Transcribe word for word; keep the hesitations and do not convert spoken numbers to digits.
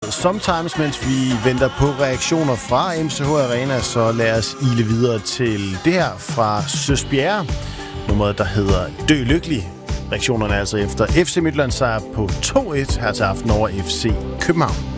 nummeret Sometimes, mens vi venter på reaktioner fra M C H Arena, så lad os ile videre til det her fra Søs Bjerre. Nummeret, der hedder Dø Lykkelig. Reaktionerne er altså efter F C Midtjylland sejr på to et her til aften over F C København.